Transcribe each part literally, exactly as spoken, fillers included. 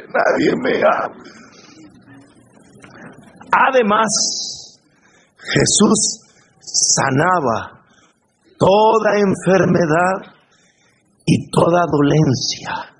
nadie me ama. Además, Jesús sanaba toda enfermedad y toda dolencia,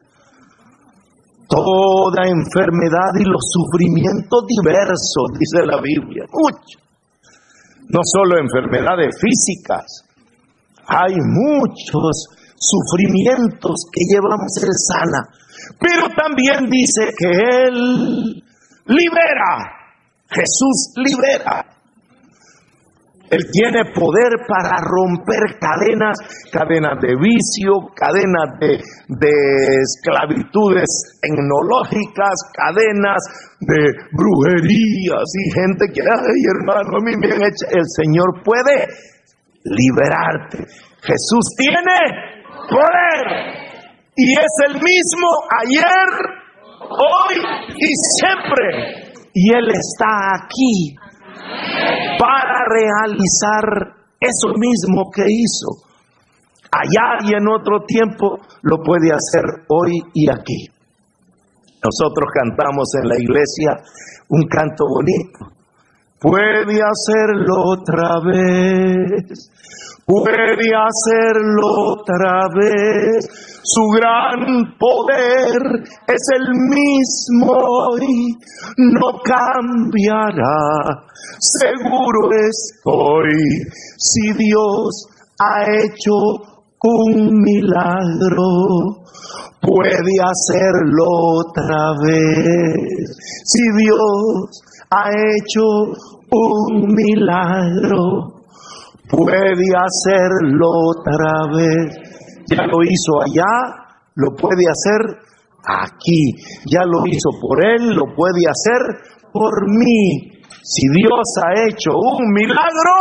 toda enfermedad y los sufrimientos diversos, dice la Biblia, mucho. No solo enfermedades físicas, hay muchos sufrimientos que llevamos Él sana, pero también dice que Él libera, Jesús libera. Él tiene poder para romper cadenas, cadenas de vicio, cadenas de, de esclavitudes tecnológicas, cadenas de brujerías y gente que, ay hermano, a mí me han hecho. El Señor puede liberarte. Jesús tiene poder y es el mismo ayer, hoy y siempre. Y Él está aquí para realizar eso mismo que hizo allá y en otro tiempo, lo puede hacer hoy y aquí. Nosotros cantamos en la iglesia un canto bonito. Puede hacerlo otra vez, puede hacerlo otra vez. Su gran poder es el mismo hoy, no cambiará. Seguro estoy, si Dios ha hecho un milagro, puede hacerlo otra vez. Si Dios ha hecho un milagro, puede hacerlo otra vez. Ya lo hizo allá, lo puede hacer aquí. Ya lo hizo por Él, lo puede hacer por mí. Si Dios ha hecho un milagro,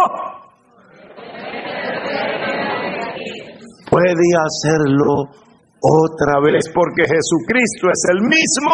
puede hacerlo otra vez, porque Jesucristo es el mismo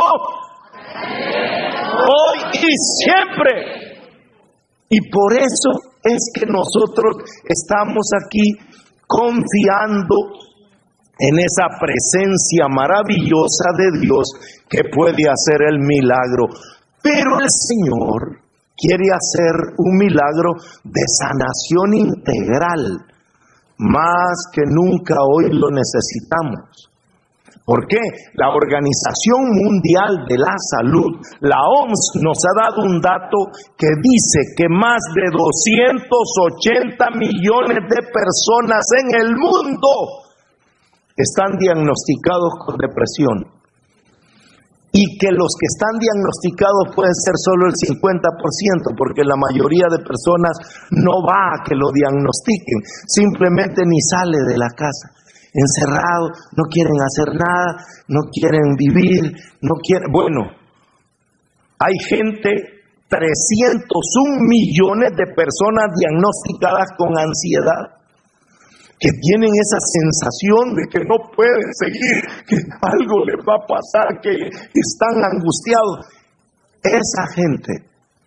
hoy y siempre. Y por eso es que nosotros estamos aquí confiando en esa presencia maravillosa de Dios que puede hacer el milagro. Pero el Señor quiere hacer un milagro de sanación integral, más que nunca hoy lo necesitamos. ¿Por qué? La Organización Mundial de la Salud, la O M S, nos ha dado un dato que dice que más de doscientos ochenta millones de personas en el mundo están diagnosticados con depresión. Y que los que están diagnosticados pueden ser solo el cincuenta por ciento, porque la mayoría de personas no va a que lo diagnostiquen, simplemente ni sale de la casa, encerrado, no quieren hacer nada, no quieren vivir, no quieren, bueno, hay gente, trescientos un millones de personas diagnosticadas con ansiedad, que tienen esa sensación de que no pueden seguir, que algo les va a pasar, que están angustiados. Esa gente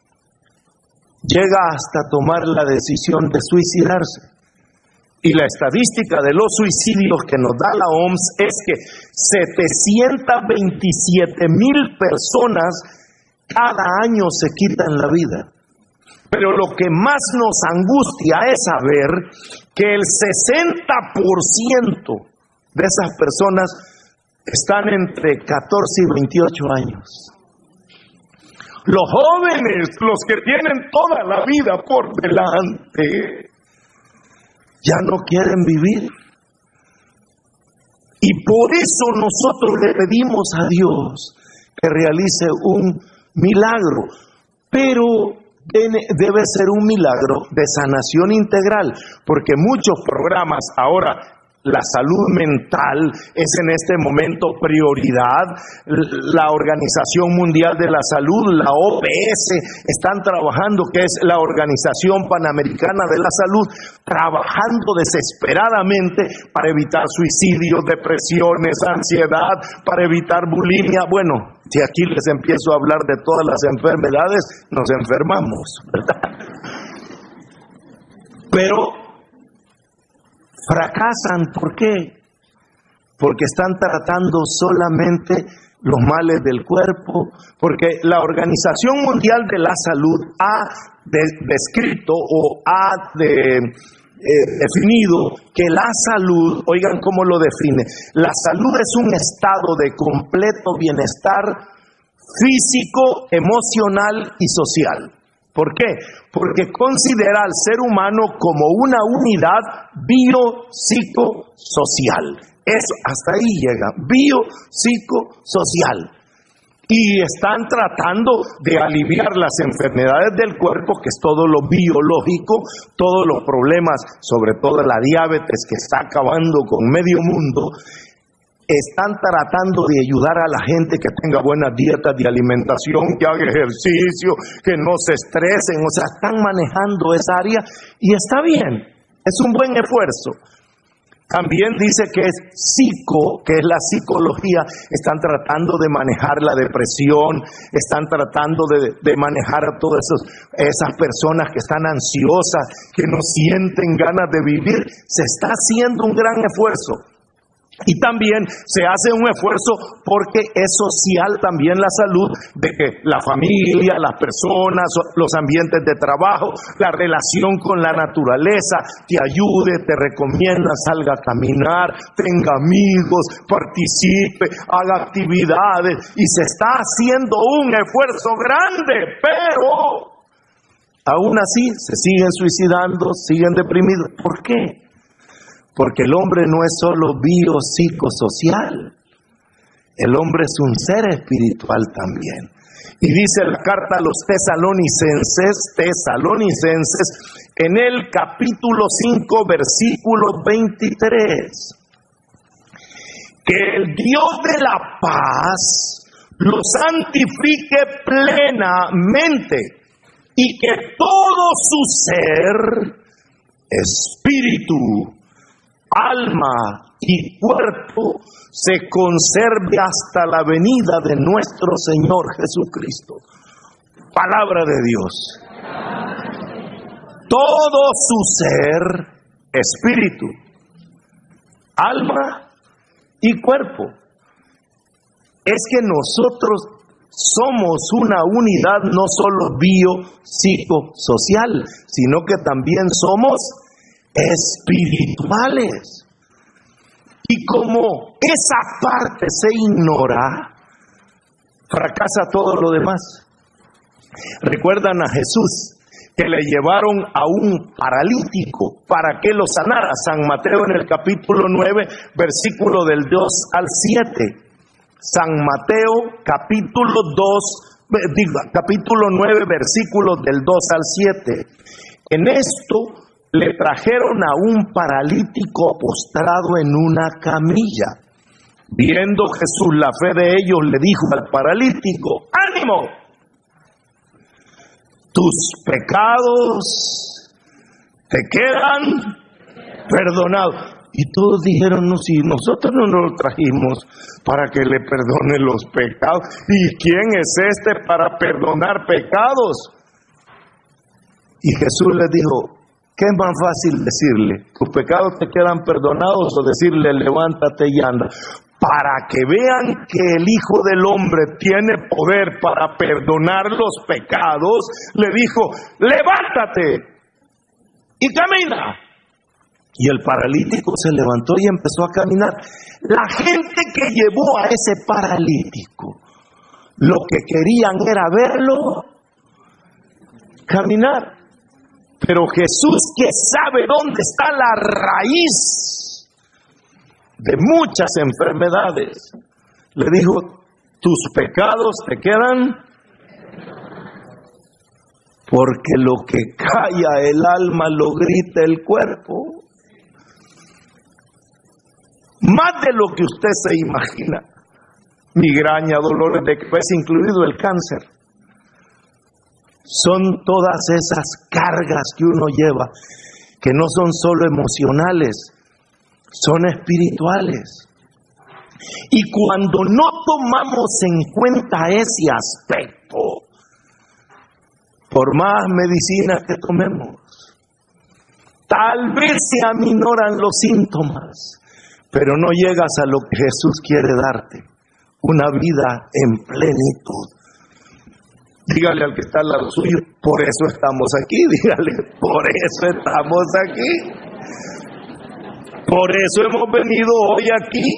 llega hasta tomar la decisión de suicidarse. Y la estadística de los suicidios que nos da la O M S es que setecientos veintisiete mil personas cada año se quitan la vida. Pero lo que más nos angustia es saber que el sesenta por ciento de esas personas están entre catorce y veintiocho años. Los jóvenes, los que tienen toda la vida por delante, ya no quieren vivir. Y por eso nosotros le pedimos a Dios que realice un milagro. Pero debe ser un milagro de sanación integral, porque muchos programas ahora, la salud mental es en este momento prioridad. La Organización Mundial de la Salud, la O P S, están trabajando, que es la Organización Panamericana de la Salud, trabajando desesperadamente para evitar suicidios, depresiones, ansiedad, para evitar bulimia. Bueno, si aquí les empiezo a hablar de todas las enfermedades, nos enfermamos, ¿verdad? Pero fracasan, ¿por qué? Porque están tratando solamente los males del cuerpo, porque la Organización Mundial de la Salud ha de- descrito o ha de, eh, definido que la salud, oigan cómo lo define, la salud es un estado de completo bienestar físico, emocional y social. ¿Por qué? Porque considera al ser humano como una unidad biopsicosocial. Eso, hasta ahí llega, biopsicosocial. Y están tratando de aliviar las enfermedades del cuerpo, que es todo lo biológico, todos los problemas, sobre todo la diabetes que está acabando con medio mundo. Están tratando de ayudar a la gente que tenga buenas dietas de alimentación, que haga ejercicio, que no se estresen, o sea, están manejando esa área y está bien, es un buen esfuerzo. También dice que es psico, que es la psicología, están tratando de manejar la depresión, están tratando de, de manejar a todas esos, esas personas que están ansiosas, que no sienten ganas de vivir. Se está haciendo un gran esfuerzo. Y también se hace un esfuerzo porque es social también la salud, de que la familia, las personas, los ambientes de trabajo, la relación con la naturaleza te ayude, te recomienda, salga a caminar, tenga amigos, participe, haga actividades, y se está haciendo un esfuerzo grande, pero aún así se siguen suicidando, siguen deprimidos. ¿Por qué? Porque el hombre no es solo biopsicosocial, el hombre es un ser espiritual también. Y dice la carta a los tesalonicenses, tesalonicenses, en el capítulo cinco, versículo veintitrés, que el Dios de la paz lo santifique plenamente y que todo su ser, espíritu, alma y cuerpo se conserve hasta la venida de nuestro Señor Jesucristo. Palabra de Dios. Todo su ser, espíritu, alma y cuerpo. Es que nosotros somos una unidad no solo biopsicosocial, sino que también somos espirituales. Y como esa parte se ignora, fracasa todo lo demás. Recuerdan a Jesús que le llevaron a un paralítico para que lo sanara. San Mateo en el capítulo nueve, versículo del dos al siete. San Mateo capítulo dos, digo, capítulo nueve, versículos del dos al siete. En esto le trajeron a un paralítico postrado en una camilla. Viendo Jesús la fe de ellos, le dijo al paralítico: ¡ánimo! Tus pecados te quedan perdonados. Y todos dijeron: no, si nosotros no nos lo trajimos para que le perdone los pecados. ¿Y quién es este para perdonar pecados? Y Jesús les dijo: ¿qué es más fácil decirle? ¿Tus pecados te quedan perdonados? O decirle: levántate y anda. Para que vean que el Hijo del Hombre tiene poder para perdonar los pecados, le dijo: levántate y camina. Y el paralítico se levantó y empezó a caminar. La gente que llevó a ese paralítico, lo que querían era verlo caminar. Pero Jesús, que sabe dónde está la raíz de muchas enfermedades, le dijo: tus pecados te quedan, porque lo que calla el alma lo grita el cuerpo. Más de lo que usted se imagina. Migraña, dolores de cabeza, incluido el cáncer. Son todas esas cargas que uno lleva, que no son solo emocionales, son espirituales. Y cuando no tomamos en cuenta ese aspecto, por más medicina que tomemos, tal vez se aminoran los síntomas, pero no llegas a lo que Jesús quiere darte, una vida en plenitud. Dígale al que está al lado suyo, por eso estamos aquí. Dígale, por eso estamos aquí. Por eso hemos venido hoy aquí.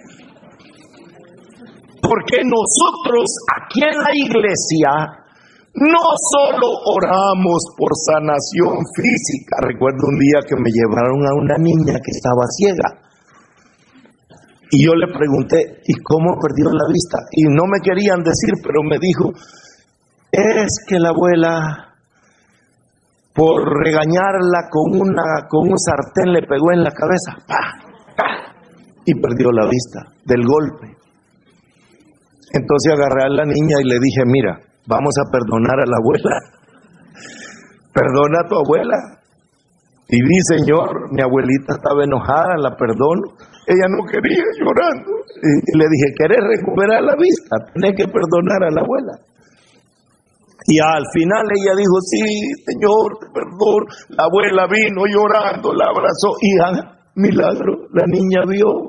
Porque nosotros aquí en la iglesia no solo oramos por sanación física. Recuerdo un día que me llevaron a una niña que estaba ciega. Y yo le pregunté, ¿y cómo perdió la vista? Y no me querían decir, pero me dijo, es que la abuela, por regañarla con una con un sartén, le pegó en la cabeza. ¡Pah! ¡Pah! Y perdió la vista del golpe. Entonces agarré a la niña y le dije, mira, vamos a perdonar a la abuela. Perdona a tu abuela. Y di, Señor, mi abuelita estaba enojada, la perdono. Ella no quería, llorando. Y le dije, ¿querés recuperar la vista? Tenés que perdonar a la abuela. Y al final ella dijo, sí, Señor, te perdono. La abuela vino llorando, la abrazó y ah, milagro, la niña vio.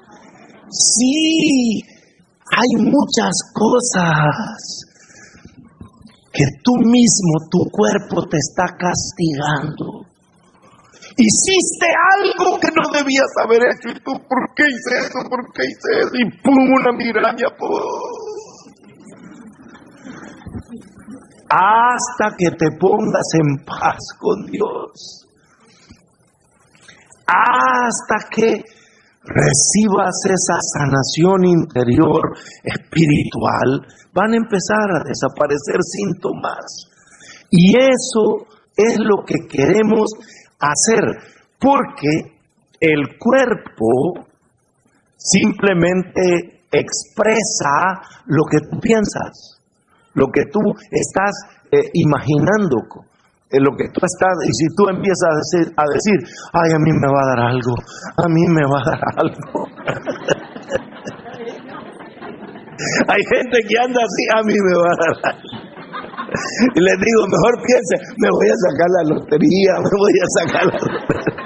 Sí, hay muchas cosas que tú mismo, tu cuerpo te está castigando. Hiciste algo que no debías haber hecho. ¿Y tú por qué hice eso? ¿Por qué hice eso? Y pum, una migraña. Hasta que te pongas en paz con Dios. Hasta que recibas esa sanación interior espiritual, van a empezar a desaparecer síntomas. Y eso es lo que queremos hacer, porque el cuerpo simplemente expresa lo que tú piensas, lo que tú estás eh, imaginando, eh, lo que tú estás, y si tú empiezas a decir, a decir, ay, a mí me va a dar algo, a mí me va a dar algo. Hay gente que anda así, a mí me va a dar algo. Y les digo, mejor piense, me voy a sacar la lotería, me voy a sacar la lotería.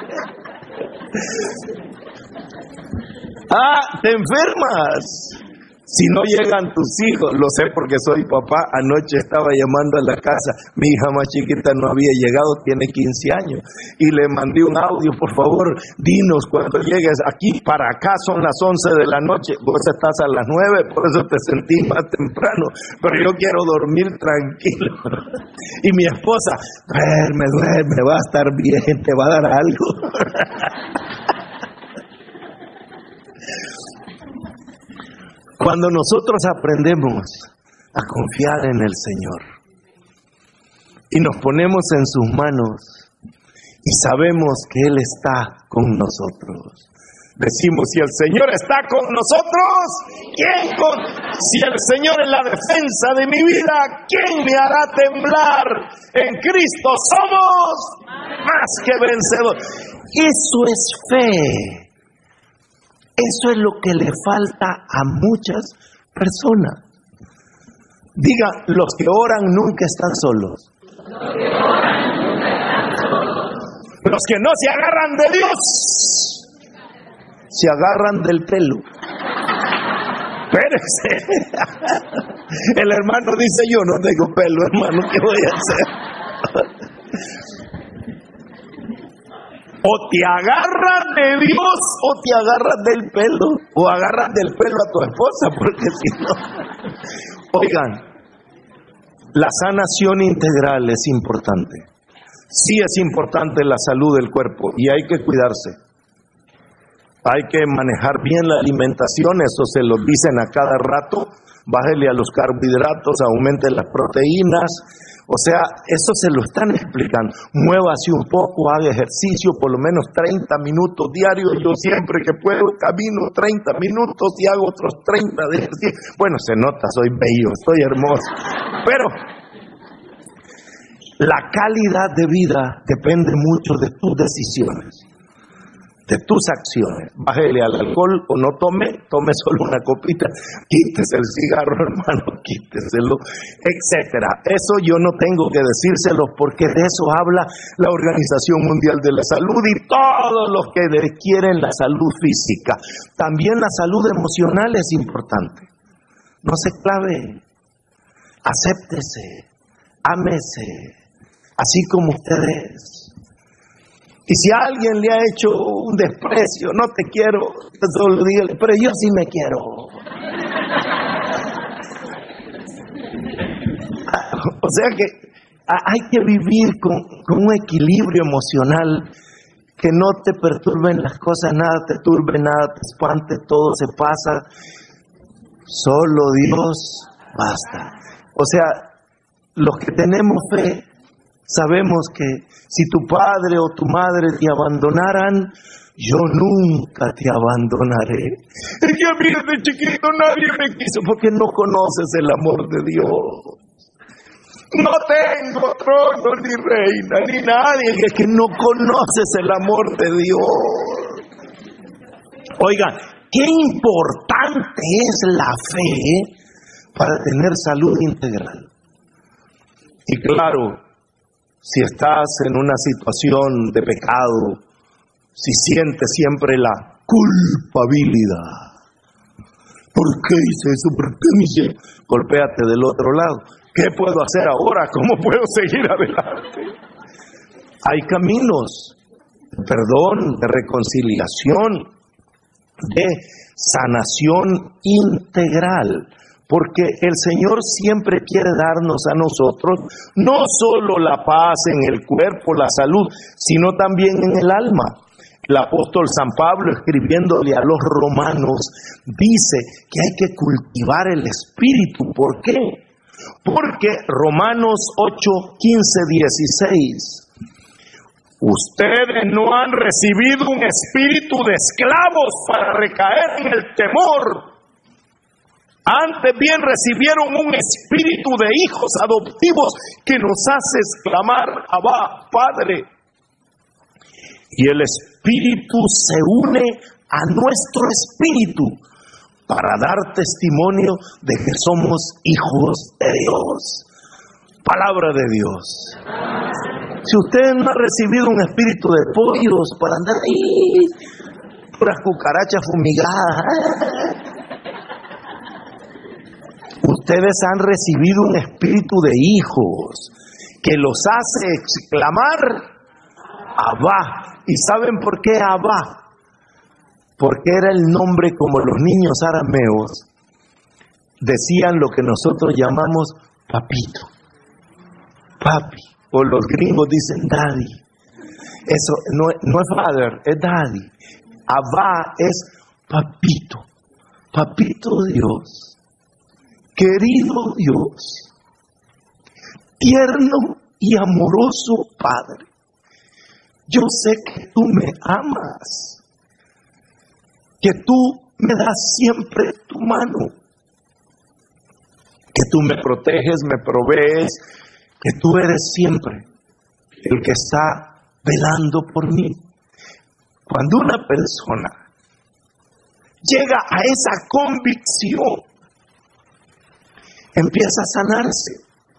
Ah, te enfermas. Si no llegan tus hijos, lo sé porque soy papá, anoche estaba llamando a la casa, mi hija más chiquita no había llegado, tiene quince años, y le mandé un audio, por favor, dinos cuando llegues aquí, para acá son las once de la noche, vos estás a las nueve, por eso te sentí más temprano, pero yo quiero dormir tranquilo. Y mi esposa, duerme, duerme, va a estar bien, te va a dar algo. Cuando nosotros aprendemos a confiar en el Señor y nos ponemos en sus manos y sabemos que Él está con nosotros, decimos, si el Señor está con nosotros, ¿quién con? Si el Señor es la defensa de mi vida, ¿quién me hará temblar? En Cristo somos más que vencedores. Eso es fe. Eso es lo que le falta a muchas personas. Diga, los que oran nunca están solos. Los que oran nunca están solos. Los que no se agarran de Dios, se agarran del pelo. Espérese. El hermano dice, yo no tengo pelo, hermano, ¿qué voy a hacer? O te agarras de Dios o te agarras del pelo, o agarras del pelo a tu esposa, porque si no... Oigan, la sanación integral es importante. Sí es importante la salud del cuerpo y hay que cuidarse. Hay que manejar bien la alimentación, eso se lo dicen a cada rato. Bájele a los carbohidratos, aumente las proteínas. O sea, eso se lo están explicando. Muévase un poco, haga ejercicio por lo menos treinta minutos diarios. Yo siempre que puedo camino treinta minutos y hago otros treinta de ejercicio. Bueno, se nota, soy bello, estoy hermoso. Pero la calidad de vida depende mucho de tus decisiones, de tus acciones. Bájele al alcohol o no tome, tome solo una copita, quítese el cigarro, hermano, quíteselo, etcétera. Eso yo no tengo que decírselo porque de eso habla la Organización Mundial de la Salud y todos los que quieren la salud física. También la salud emocional es importante. no se clave, acéptese, ámese, así como usted es. Y si alguien le ha hecho un desprecio, no te quiero, solo dígale, pero yo sí me quiero. O sea que hay que vivir con, con un equilibrio emocional, que no te perturben las cosas, nada te turbe, nada te espante, todo se pasa. Solo Dios basta. O sea, los que tenemos fe, sabemos que si tu padre o tu madre te abandonaran, yo nunca te abandonaré. Es que a mí desde chiquito nadie me quiso, porque no conoces el amor de Dios. No tengo trono, ni reina, ni nadie, es que no conoces el amor de Dios. Oiga, qué importante es la fe para tener salud integral. Y claro, si estás en una situación de pecado, si sientes siempre la culpabilidad, ¿por qué hice eso? ¿Por qué me hice? Golpéate del otro lado. ¿Qué puedo hacer ahora? ¿Cómo puedo seguir adelante? Hay caminos de perdón, de reconciliación, de sanación integral, porque el Señor siempre quiere darnos a nosotros no solo la paz en el cuerpo, la salud, sino también en el alma. El apóstol San Pablo, escribiéndole a los romanos, dice que hay que cultivar el espíritu. ¿Por qué? Porque Romanos ocho, quince, dieciséis, ustedes no han recibido un espíritu de esclavos para recaer en el temor. Antes bien recibieron un espíritu de hijos adoptivos que nos hace exclamar, Abba, Padre. Y el espíritu se une a nuestro espíritu para dar testimonio de que somos hijos de Dios. Palabra de Dios. Si usted no ha recibido un espíritu de pollos para andar ahí, puras cucarachas fumigadas, ustedes han recibido un espíritu de hijos que los hace exclamar, Abba. ¿Y saben por qué Abba? Porque era el nombre como los niños arameos decían lo que nosotros llamamos papito, papi, o los gringos dicen daddy. Eso no, no es father, es daddy. Abba es papito, papito Dios, querido Dios, tierno y amoroso Padre. Yo sé que tú me amas, que tú me das siempre tu mano, que tú me proteges, me provees, que tú eres siempre el que está velando por mí. Cuando una persona llega a esa convicción, empieza a sanarse,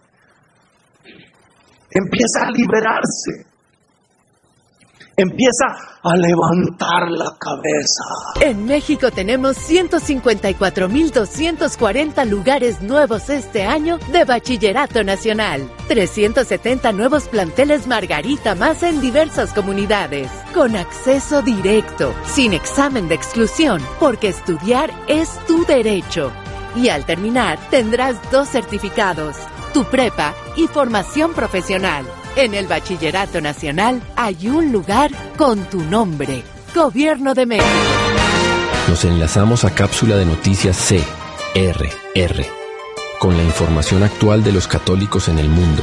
empieza a liberarse, empieza a levantar la cabeza. En México tenemos ciento cincuenta y cuatro mil doscientos cuarenta lugares nuevos este año de Bachillerato Nacional. trescientos setenta nuevos planteles Margarita más en diversas comunidades. Con acceso directo, sin examen de exclusión, porque estudiar es tu derecho. Y al terminar tendrás dos certificados, tu prepa y formación profesional. En el Bachillerato Nacional hay un lugar con tu nombre. Gobierno de México. Nos enlazamos a cápsula de noticias C R R con la información actual de los católicos en el mundo.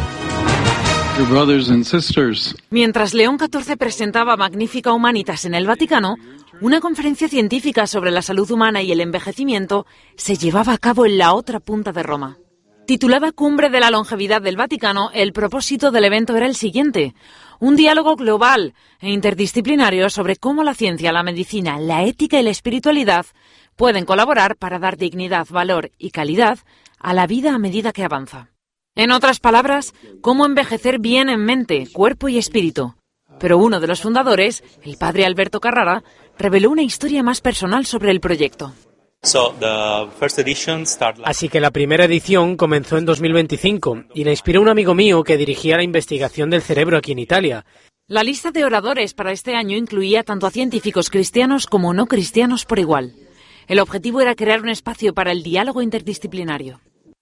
Mientras León catorce presentaba Magnifica Humanitas en el Vaticano, una conferencia científica sobre la salud humana y el envejecimiento se llevaba a cabo en la otra punta de Roma. Titulada Cumbre de la Longevidad del Vaticano, el propósito del evento era el siguiente: un diálogo global e interdisciplinario sobre cómo la ciencia, la medicina, la ética y la espiritualidad pueden colaborar para dar dignidad, valor y calidad a la vida a medida que avanza. En otras palabras, cómo envejecer bien en mente, cuerpo y espíritu. Pero uno de los fundadores, el padre Alberto Carrara, reveló una historia más personal sobre el proyecto. Así que la primera edición comenzó en dos mil veinticinco y la inspiró un amigo mío que dirigía la investigación del cerebro aquí en Italia. La lista de oradores para este año incluía tanto a científicos cristianos como no cristianos por igual. El objetivo era crear un espacio para el diálogo interdisciplinario.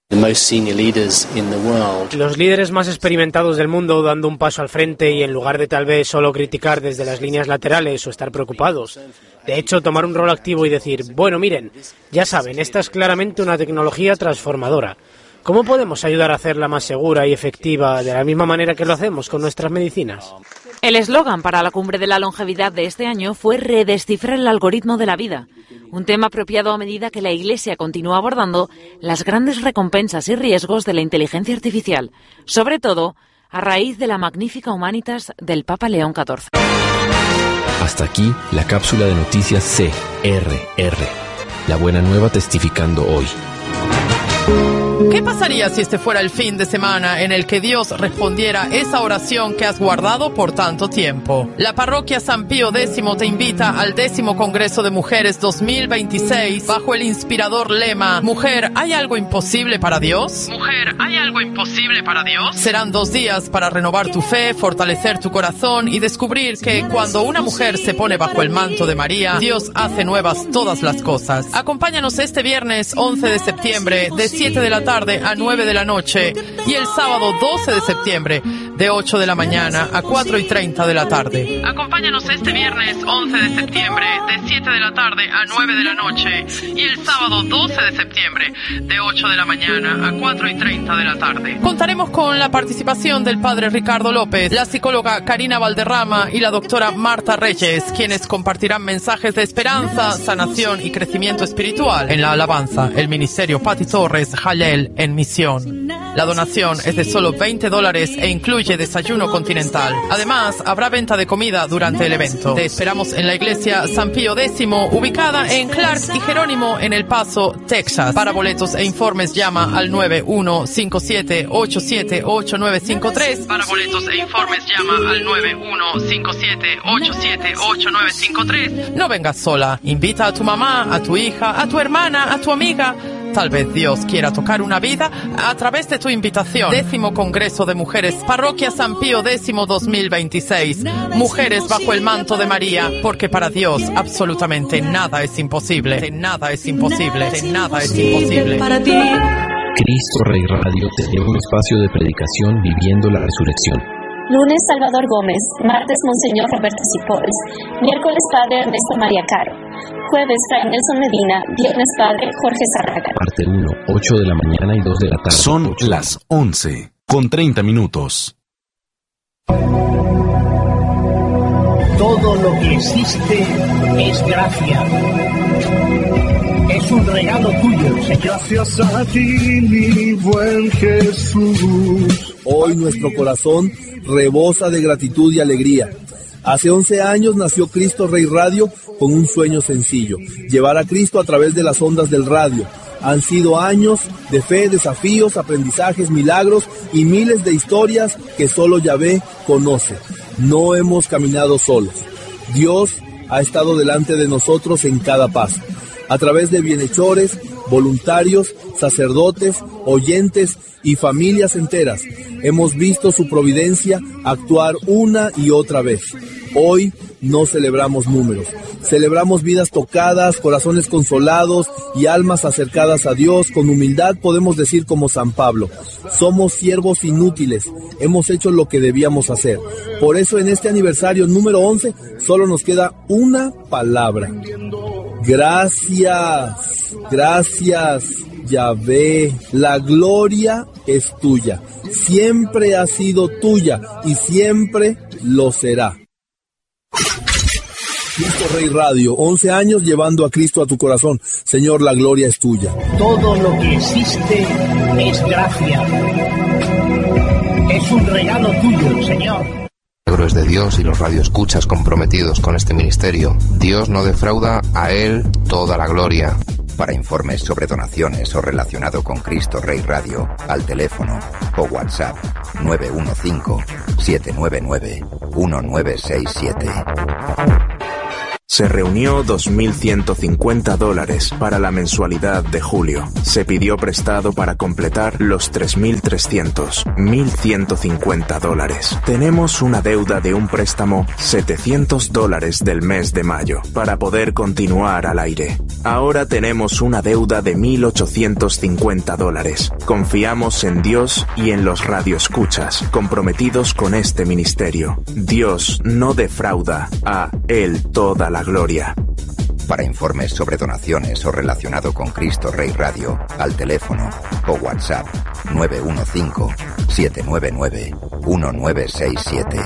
Los líderes más experimentados del mundo dando un paso al frente y en lugar de tal vez solo criticar desde las líneas laterales o estar preocupados. De hecho, tomar un rol activo y decir, bueno, miren, ya saben, esta es claramente una tecnología transformadora. ¿Cómo podemos ayudar a hacerla más segura y efectiva de la misma manera que lo hacemos con nuestras medicinas? El eslogan para la Cumbre de la Longevidad de este año fue redescifrar el algoritmo de la vida, un tema apropiado a medida que la Iglesia continúa abordando las grandes recompensas y riesgos de la inteligencia artificial, sobre todo a raíz de la Magnifica Humanitas del Papa León catorce. Hasta aquí la cápsula de noticias C R R. La buena nueva testificando hoy. ¿Qué pasaría si este fuera el fin de semana en el que Dios respondiera esa oración que has guardado por tanto tiempo? La parroquia San Pío X te invita al décimo Congreso de Mujeres dos mil veintiséis bajo el inspirador lema Mujer, ¿hay algo imposible para Dios? Mujer, ¿hay algo imposible para Dios? Serán dos días para renovar tu fe, fortalecer tu corazón y descubrir que cuando una mujer se pone bajo el manto de María, Dios hace nuevas todas las cosas. Acompáñanos este viernes once de septiembre de siete de la tarde a nueve de la noche y el sábado doce de septiembre de ocho de la mañana a cuatro y treinta de la tarde. Acompáñanos este viernes once de septiembre de siete de la tarde a nueve de la noche y el sábado doce de septiembre de ocho de la mañana a cuatro y treinta de la tarde. Contaremos con la participación del padre Ricardo López, la psicóloga Karina Valderrama y la doctora Marta Reyes, quienes compartirán mensajes de esperanza, sanación y crecimiento espiritual en la alabanza, el ministerio Pati Torres Jalel en misión. La donación es de solo veinte dólares e incluye desayuno continental. Además, habrá venta de comida durante el evento. Te esperamos en la iglesia San Pío X, ubicada en Clark y Jerónimo en El Paso, Texas. Para boletos e informes llama al nueve uno cinco siete ocho siete ocho nueve cinco tres. Para boletos e informes llama al nueve uno cinco siete ocho siete ocho nueve cinco tres. No vengas sola. Invita a tu mamá, a tu hija, a tu hermana, a tu amiga. Tal vez Dios quiera tocar una vida a través de tu invitación. Décimo Congreso de Mujeres, Parroquia San Pío X dos mil veintiséis. Mujeres bajo el manto de María, porque para Dios absolutamente nada es imposible. Nada es imposible. Nada es imposible. Cristo Rey Radio te lleva un espacio de predicación viviendo la resurrección. Lunes, Salvador Gómez. Martes, Monseñor Roberto Cipols. Miércoles, Padre Ernesto María Caro. Jueves, Fray Nelson Medina. Viernes, Padre Jorge Zárraga. Parte uno, ocho de la mañana y dos de la tarde. Son ocho. Las once, con treinta minutos. Todo lo que existe es gracia. Es un regalo tuyo, Señor. Gracias a ti, mi buen Jesús. Hoy nuestro corazón rebosa de gratitud y alegría. Hace once años nació Cristo Rey Radio con un sueño sencillo: llevar a Cristo a través de las ondas del radio. Han sido años de fe, desafíos, aprendizajes, milagros y miles de historias que solo Yahvé conoce. No hemos caminado solos. Dios ha estado delante de nosotros en cada paso. A través de bienhechores, voluntarios, sacerdotes, oyentes y familias enteras, hemos visto su providencia actuar una y otra vez. Hoy no celebramos números, celebramos vidas tocadas, corazones consolados y almas acercadas a Dios. Con humildad podemos decir como San Pablo: somos siervos inútiles, hemos hecho lo que debíamos hacer. Por eso en este aniversario número once solo nos queda una palabra: gracias, gracias, Yahvé. La gloria es tuya, siempre ha sido tuya y siempre lo será. Cristo Rey Radio, once años llevando a Cristo a tu corazón. Señor, la gloria es tuya. Todo lo que existe es gracia. Es un regalo tuyo, Señor. Es de Dios y los radioescuchas comprometidos con este ministerio. Dios no defrauda, a Él toda la gloria. Para informes sobre donaciones o relacionado con Cristo Rey Radio, al teléfono o WhatsApp nueve uno cinco siete nueve nueve uno nueve seis siete. Se reunió dos mil ciento cincuenta dólares para la mensualidad de julio. Se pidió prestado para completar los tres mil trescientos, mil ciento cincuenta dólares. Tenemos una deuda de un préstamo setecientos dólares del mes de mayo para poder continuar al aire. Ahora tenemos una deuda de mil ochocientos cincuenta dólares. Confiamos en Dios y en los radioescuchas comprometidos con este ministerio. Dios no defrauda, a Él toda la gloria. Para informes sobre donaciones o relacionado con Cristo Rey Radio, al teléfono o WhatsApp nueve uno cinco, siete nueve nueve, uno nueve seis siete.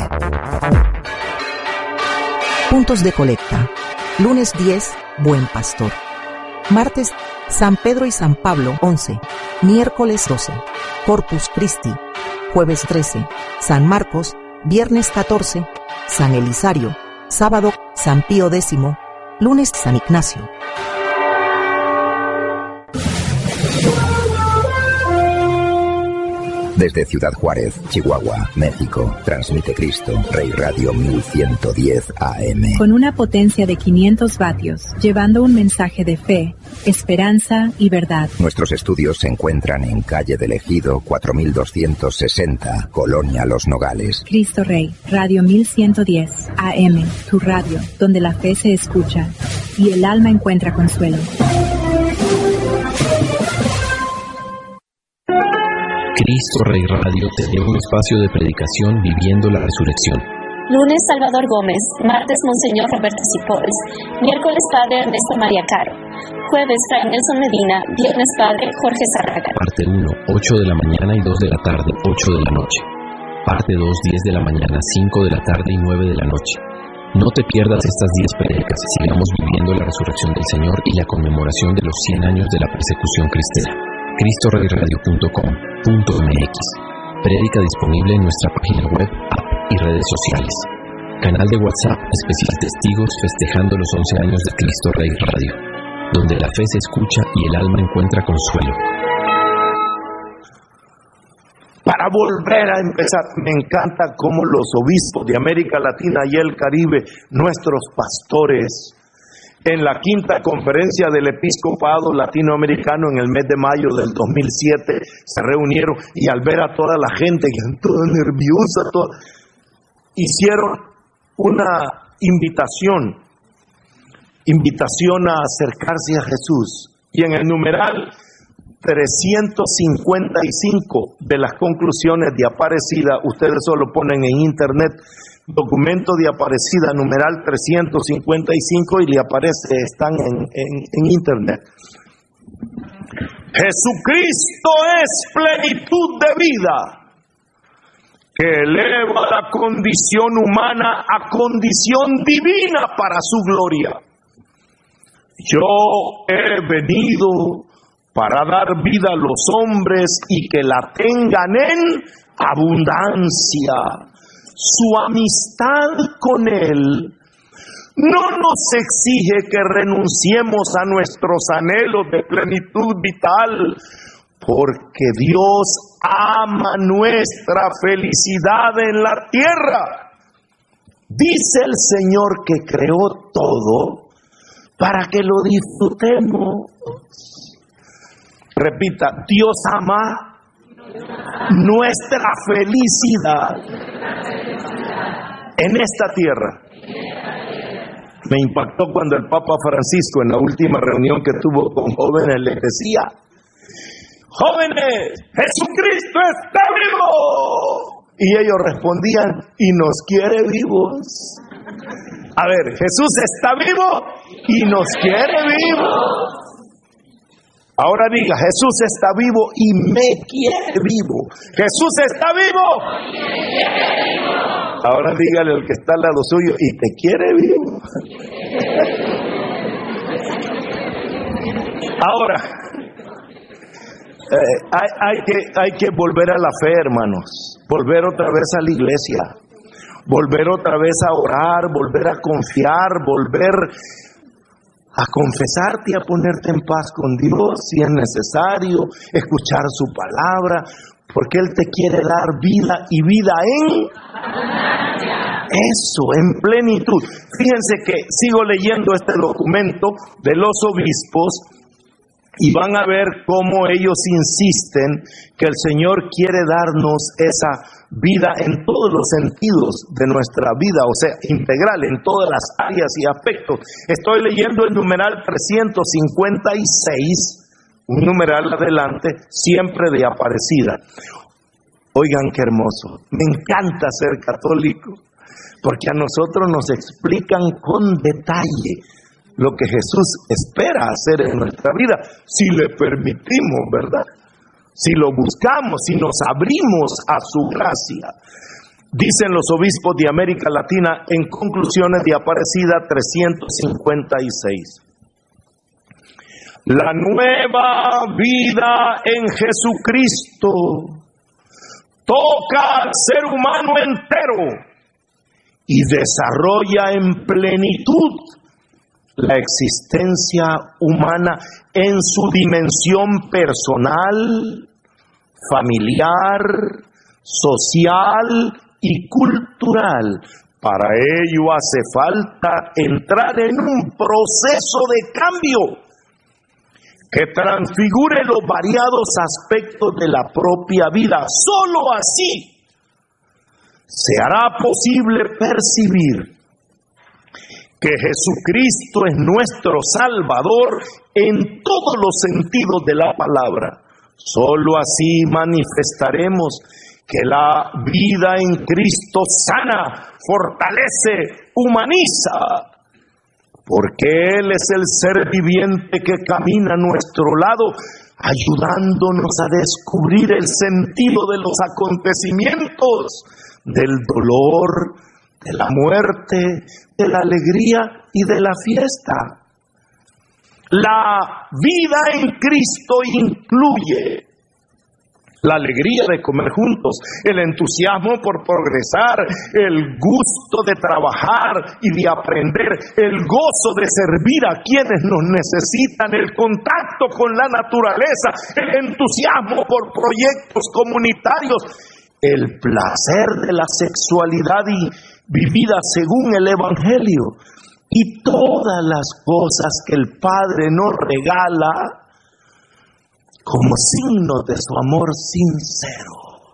Puntos de colecta. Lunes diez, Buen Pastor. Martes, San Pedro y San Pablo, once. Miércoles doce, Corpus Christi. Jueves trece, San Marcos. Viernes catorce, San Elisario. Sábado, San Pío X. Lunes, San Ignacio. Desde Ciudad Juárez, Chihuahua, México, transmite Cristo Rey Radio mil ciento diez A M. Con una potencia de quinientos vatios, llevando un mensaje de fe, esperanza y verdad. Nuestros estudios se encuentran en calle del Ejido cuatro mil doscientos sesenta, Colonia Los Nogales. Cristo Rey, Radio mil ciento diez A M, tu radio, donde la fe se escucha y el alma encuentra consuelo. Cristo Rey Radio te dio un espacio de predicación viviendo la resurrección. Lunes, Salvador Gómez. Martes, Monseñor Roberto Cipols. Miércoles, Padre Ernesto María Caro. Jueves, Fray Nelson Medina. Viernes, Padre Jorge Zárraga. Parte uno, ocho de la mañana y dos de la tarde, ocho de la noche. Parte dos, diez de la mañana, cinco de la tarde y nueve de la noche. No te pierdas estas diez prédicas. Sigamos viviendo la resurrección del Señor y la conmemoración de los cien años de la persecución cristiana. cristo rey radio punto com punto m x. Prédica disponible en nuestra página web, app y redes sociales. Canal de WhatsApp especial Testigos festejando los once años de Cristo Rey Radio, donde la fe se escucha y el alma encuentra consuelo. Para volver a empezar, me encanta cómo los obispos de América Latina y el Caribe, nuestros pastores, en la quinta conferencia del episcopado latinoamericano en el mes de mayo del dos mil siete se reunieron y al ver a toda la gente toda nerviosa, toda, hicieron una invitación, invitación a acercarse a Jesús, y en el numeral trescientos cincuenta y cinco de las conclusiones de Aparecida, ustedes solo ponen en internet documento de Aparecida, numeral trescientos cincuenta y cinco, y le aparece, están en, en, en internet. Jesucristo es plenitud de vida, que eleva la condición humana a condición divina para su gloria. Yo he venido para dar vida a los hombres y que la tengan en abundancia. Su amistad con Él no nos exige que renunciemos a nuestros anhelos de plenitud vital, porque Dios ama nuestra felicidad en la tierra. Dice el Señor que creó todo para que lo disfrutemos. Repita, Dios ama nuestra felicidad en esta tierra. Me impactó cuando el Papa Francisco, en la última reunión que tuvo con jóvenes, les decía: jóvenes, Jesucristo está vivo. Y ellos respondían: y nos quiere vivos. A ver, Jesús está vivo y nos quiere vivos. Ahora diga: Jesús está vivo y me quiere vivo. Jesús está vivo. Ahora dígale al que está al lado suyo: y te quiere vivo. Ahora, eh, hay, hay, que, hay que volver a la fe, hermanos. Volver otra vez a la iglesia. Volver otra vez a orar, volver a confiar, volver a confesarte y a ponerte en paz con Dios si es necesario, escuchar su palabra, porque Él te quiere dar vida y vida en abundancia. eso, en plenitud. Fíjense que sigo leyendo este documento de los obispos y van a ver cómo ellos insisten que el Señor quiere darnos esa vida en todos los sentidos de nuestra vida, o sea, integral, en todas las áreas y aspectos. Estoy leyendo el numeral trescientos cincuenta y seis, un numeral adelante, siempre de Aparecida. Oigan qué hermoso, me encanta ser católico, porque a nosotros nos explican con detalle lo que Jesús espera hacer en nuestra vida, si le permitimos, ¿verdad? Si lo buscamos, si nos abrimos a su gracia. Dicen los obispos de América Latina en conclusiones de Aparecida trescientos cincuenta y seis. La nueva vida en Jesucristo toca al ser humano entero y desarrolla en plenitud la existencia humana en su dimensión personal, familiar, social y cultural. Para ello hace falta entrar en un proceso de cambio que transfigure los variados aspectos de la propia vida. Solo así se hará posible percibir que Jesucristo es nuestro Salvador en todos los sentidos de la palabra. Solo así manifestaremos que la vida en Cristo sana, fortalece, humaniza, porque Él es el ser viviente que camina a nuestro lado, ayudándonos a descubrir el sentido de los acontecimientos, del dolor, de la muerte, de la alegría y de la fiesta. La vida en Cristo incluye la alegría de comer juntos, el entusiasmo por progresar, el gusto de trabajar y de aprender, el gozo de servir a quienes nos necesitan, el contacto con la naturaleza, el entusiasmo por proyectos comunitarios, el placer de la sexualidad y vivida según el Evangelio, y todas las cosas que el Padre nos regala como signo de su amor sincero.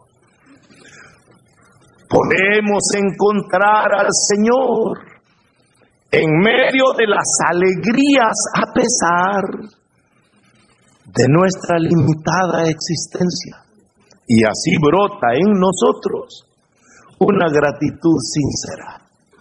Podemos encontrar al Señor en medio de las alegrías a pesar de nuestra limitada existencia, y así brota en nosotros una gratitud sincera.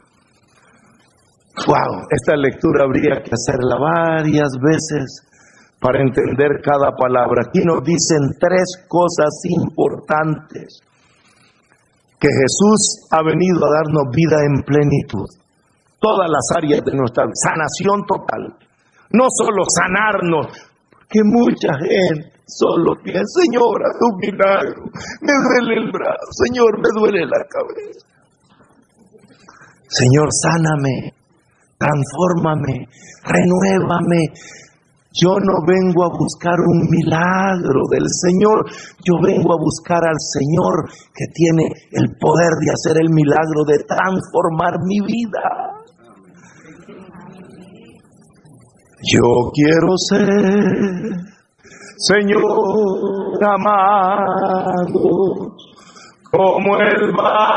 Wow, esta lectura habría que hacerla varias veces para entender cada palabra. Aquí nos dicen tres cosas importantes: que Jesús ha venido a darnos vida en plenitud, todas las áreas de nuestra vida, sanación total, no solo sanarnos, porque mucha gente solo tiene, Señor, haz un milagro, me duele el brazo, Señor, me duele la cabeza. Señor, sáname, transfórmame, renuévame. Yo no vengo a buscar un milagro del Señor, yo vengo a buscar al Señor que tiene el poder de hacer el milagro de transformar mi vida. Yo quiero ser, Señor amado, como el